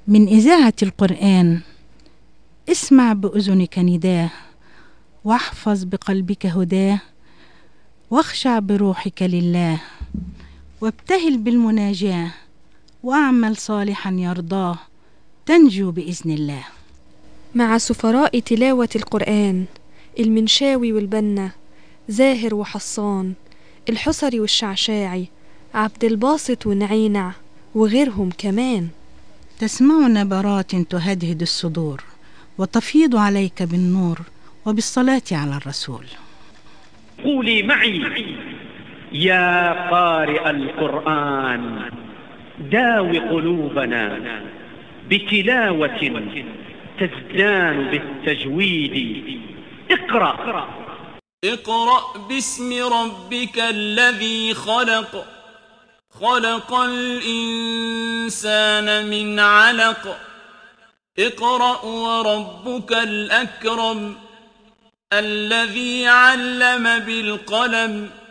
من إذاعة القرآن. اسمع بأذنك نداه، واحفظ بقلبك هداه، واخشع بروحك لله، وابتهل بالمناجاة، واعمل صالحا يرضاه، تنجو بإذن الله. مع سفراء تلاوة القرآن، المنشاوي والبنا، زاهر وحصان، الحصري والشعشاعي، عبد الباسط ونعينع، وغيرهم كمان. تسمع نبرات تهدهد الصدور، وتفيض عليك بالنور وبالصلاة على الرسول. قولي معي: يا قارئ القرآن، داوي قلوبنا بتلاوة تزدان بالتجويد. اقرأ باسم ربك الذي خلق، خلق الإنسان من علق. اقرأ وربك الأكرم الذي علم بالقلم.